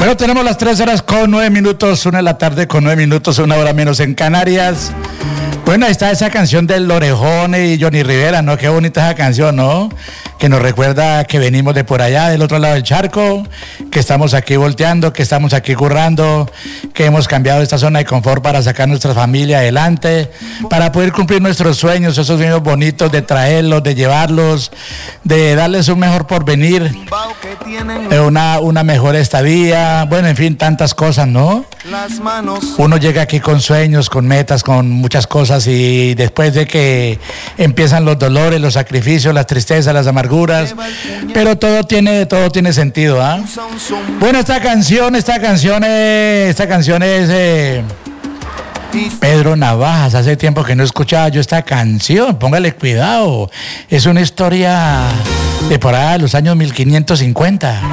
Bueno, tenemos las 3 horas con 9 minutos, 1 de la tarde con 9 minutos, 1 hora menos en Canarias. Bueno, ahí está esa canción del Orejón y Johnny Rivera, ¿no? Qué bonita esa canción, ¿no? Que nos recuerda que venimos de por allá, del otro lado del charco, que estamos aquí volteando, que estamos aquí currando, que hemos cambiado esta zona de confort para sacar nuestra familia adelante, para poder cumplir nuestros sueños, esos sueños bonitos de traerlos, de llevarlos, de darles un mejor porvenir, una mejor estadía, bueno, en fin, tantas cosas, ¿no? Uno llega aquí con sueños, con metas, con muchas cosas, y después de que empiezan los dolores, los sacrificios, las tristezas, las amarguras, pero todo tiene sentido, ¿ah? Bueno, esta canción es Pedro Navajas. Hace tiempo que no escuchaba yo esta canción, póngale cuidado, es una historia de por allá de los años 1550.